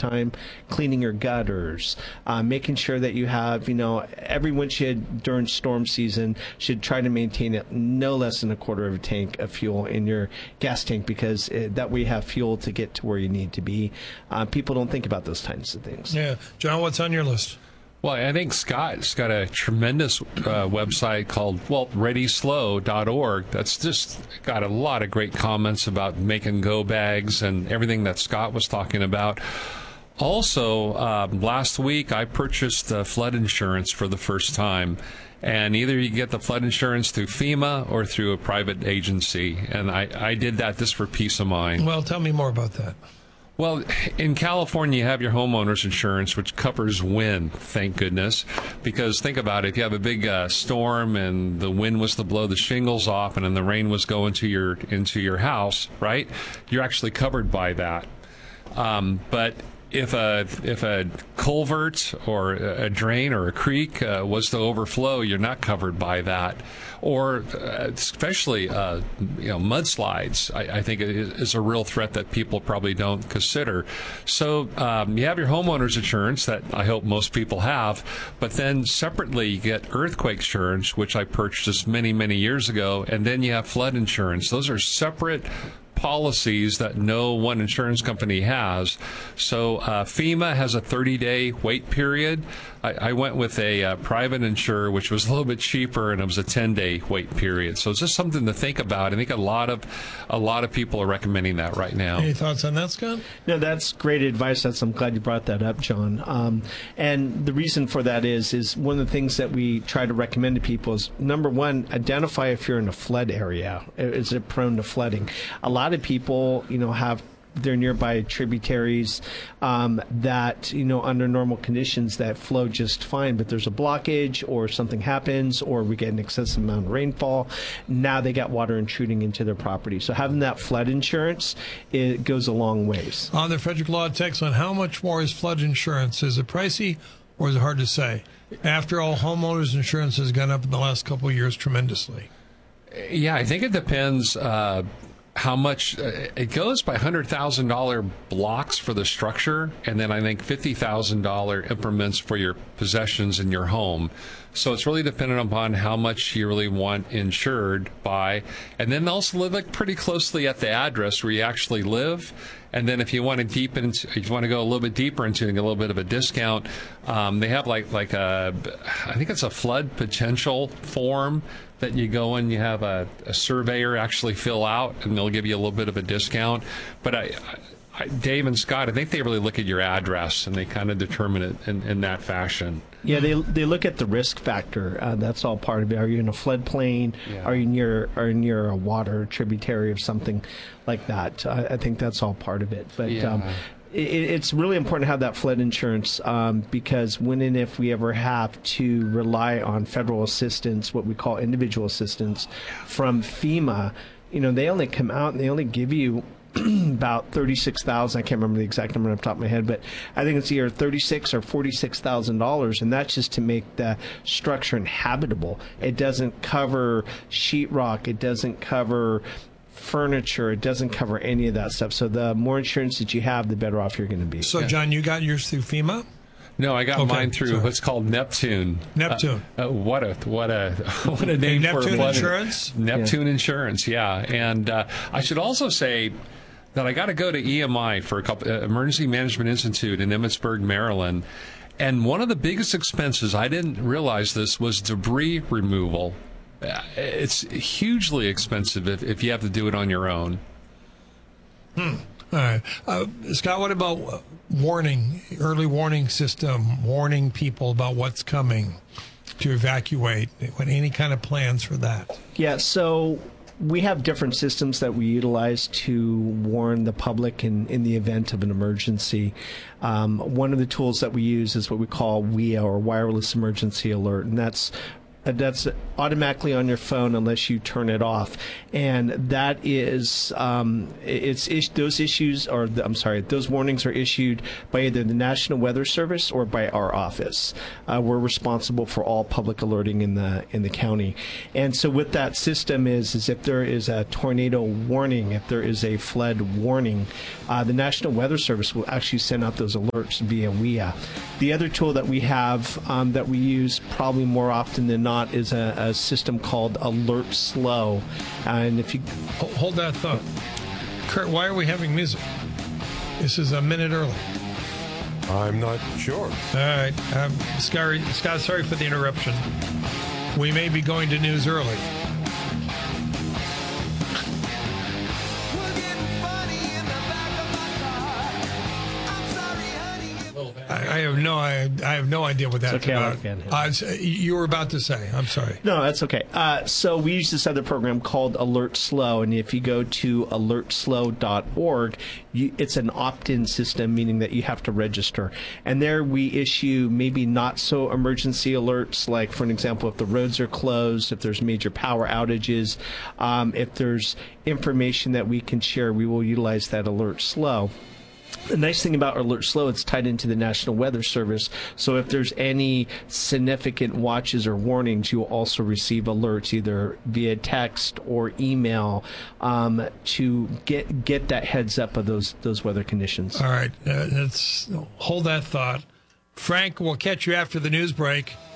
time, cleaning your gutters, making sure that you have, every windshield during storm season should try to maintain it no less than a quarter of a tank of fuel in your gas tank, because that way you have fuel to get to where you need to be. People don't think about those kinds of things. Yeah. John, what's on your list? Well, I think Scott's got a tremendous website called, readyslow.org. That's just got a lot of great comments about making go bags and everything that Scott was talking about. Also, last week I purchased flood insurance for the first time. And either you get the flood insurance through FEMA or through a private agency. And I did that just for peace of mind. Well, tell me more about that. Well, in California, you have your homeowner's insurance, which covers wind, thank goodness. Because think about it, if you have a big storm and the wind was to blow the shingles off and then the rain was going into your house, right? You're actually covered by that. But if a culvert or a drain or a creek was to overflow, you're not covered by that. Or especially mudslides, I think is a real threat that people probably don't consider. So you have your homeowner's insurance that I hope most people have, but then separately you get earthquake insurance, which I purchased many, many years ago, and then you have flood insurance. Those are separate policies that no one insurance company has. So FEMA has a 30-day wait period. I went with a private insurer, which was a little bit cheaper, and it was a 10-day wait period. So it's just something to think about. I think a lot of people are recommending that right now. Any thoughts on that, Scott? No, that's great advice. I'm glad you brought that up, John. And the reason for that is one of the things that we try to recommend to people is, number one, identify if you're in a flood area. Is it prone to flooding? A lot of people, have their nearby tributaries that, under normal conditions that flow just fine, but there's a blockage or something happens or we get an excessive amount of rainfall. Now they got water intruding into their property. So having that flood insurance, it goes a long ways. On the Frederick Law text on how much more is flood insurance? Is it pricey or is it hard to say? After all, homeowners insurance has gone up in the last couple of years tremendously. Yeah, I think it depends how much. It goes by $100,000 blocks for the structure, and then I think $50,000 increments for your possessions in your home. So it's really dependent upon how much you really want insured by, and then also look pretty closely at the address where you actually live. And then if you want to go a little bit deeper into it and get a little bit of a discount, they have like I think it's a flood potential form that you go in, you have a surveyor actually fill out, and they'll give you a little bit of a discount. But Dave and Scott, I think they really look at your address and they kind of determine it in that fashion. Yeah, they look at the risk factor. That's all part of it. Are you in a floodplain? Yeah. Are you near a water tributary of something like that? I think that's all part of it. But yeah. It's really important to have that flood insurance because when and if we ever have to rely on federal assistance, what we call individual assistance from FEMA, they only come out and they only give you about $36,000. I can't remember the exact number off the top of my head, but I think it's either $36,000 or $46,000, and that's just to make the structure inhabitable. It doesn't cover sheetrock. It doesn't cover furniture. It doesn't cover any of that stuff. So the more insurance that you have, the better off you're going to be. So, John, you got yours through FEMA? No, I got mine through what's called Neptune. Neptune. What a name for Neptune Insurance? Neptune Insurance, yeah. And I should also say that I got to go to EMI for a couple Emergency Management Institute in Emmitsburg, Maryland. And one of the biggest expenses, I didn't realize this, was debris removal. It's hugely expensive if you have to do it on your own. All right. Scott, what about early warning system, warning people about what's coming to evacuate? Any kind of plans for that? Yeah, so we have different systems that we utilize to warn the public in the event of an emergency. One of the tools that we use is what we call WEA, or Wireless Emergency Alert, and that's That's automatically on your phone unless you turn it off, and that is those warnings are issued by either the National Weather Service or by our office. We're responsible for all public alerting in the county, and so with that system is if there is a tornado warning, if there is a flood warning, the National Weather Service will actually send out those alerts via WIA. The other tool that we have that we use probably more often than not is a system called Alert Slow. And if you hold that thought, Kurt, why are we having music? This is a minute early. I'm not sure. All right, Scott, sorry for the interruption. We may be going to news early. I have no idea what that's about. You were about to say. I'm sorry. No, that's okay. So we use this other program called Alert Slow, and if you go to alertslow.org, it's an opt-in system, meaning that you have to register. And there we issue maybe not so emergency alerts, like for an example, if the roads are closed, if there's major power outages, if there's information that we can share, we will utilize that Alert Slow. The nice thing about Alert Slow, it's tied into the National Weather Service, so if there's any significant watches or warnings, you'll also receive alerts either via text or email to get that heads up of those weather conditions. All right, let's hold that thought. Frank, we'll catch you after the news break.